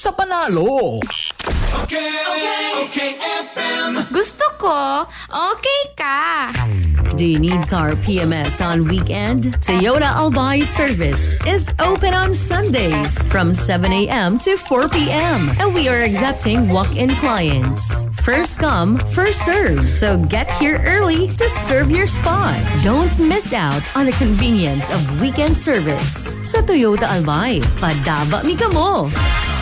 sa panalo. Okay, FM. Gusto ko, okay ka. Do you need car PMS on weekend? Toyota Albay service is open on Sundays from 7 a.m. to 4 p.m. And we are accepting walk-in clients. First come, first serve. So get here early to serve your spot. Don't miss out on the convenience of weekend service. Sa Toyota Albay, padaba mi kamo.